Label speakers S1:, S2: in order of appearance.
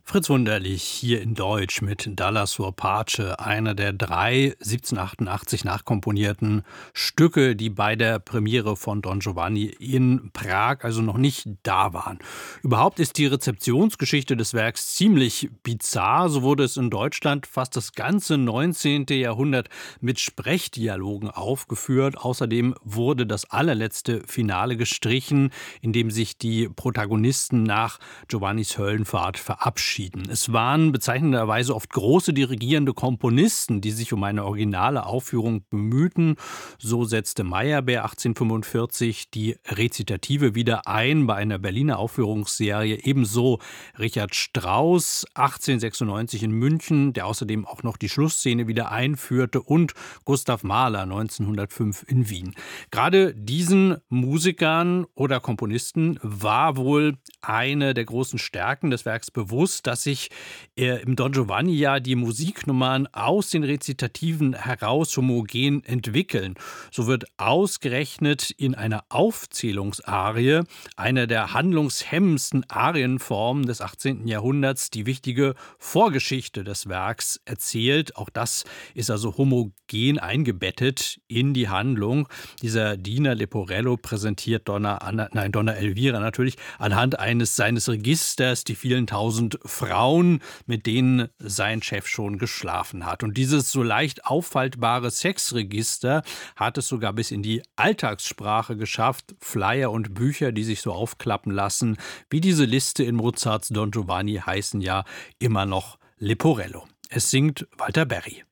S1: Fritz Wunderlich hier in Deutsch mit Dalla suor pace, einer der 3 1788 nachkomponierten Stücke, die bei der Premiere von Don Giovanni in Prag also noch nicht da waren. Überhaupt ist die Rezeptionsgeschichte des Werks ziemlich bizarr. So wurde es in Deutschland fast das ganze 19. Jahrhundert mit Sprechdialogen aufgeführt. Außerdem wurde das allerletzte Finale gestrichen, in dem sich die Protagonisten nach Giovannis Höllenfahrt verabschieden. Es waren bezeichnenderweise oft große dirigierende Komponisten, die sich um eine originale Aufführung bemühten. So setzte Meyerbeer 1845 die Rezitative wieder ein bei einer Berliner Aufführungsserie. Ebenso Richard Strauss 1896 in München, der außerdem auch noch die Schlussszene wieder einführte, und Gustav Mahler 1905 in Wien. Gerade diesen Musikern oder Komponisten war wohl eine der großen Stärken des Werks bewusst, dass sich im Don Giovanni ja die Musiknummern aus den Rezitativen heraus homogen entwickeln. So wird ausgerechnet in einer Aufzählungsarie, einer der handlungshemmendsten Arienformen des 18. Jahrhunderts, die wichtige Vorgeschichte des Werks erzählt. Auch das ist also homogen eingebettet in die Handlung. Dieser Diener Leporello präsentiert Donna Elvira natürlich anhand seines Registers die vielen tausend Frauen, mit denen sein Chef schon geschlafen hat. Und dieses so leicht auffaltbare Sexregister hat es sogar bis in die Alltagssprache geschafft. Flyer und Bücher, die sich so aufklappen lassen, wie diese Liste in Mozarts Don Giovanni, heißen ja immer noch Leporello. Es singt Walter Berry.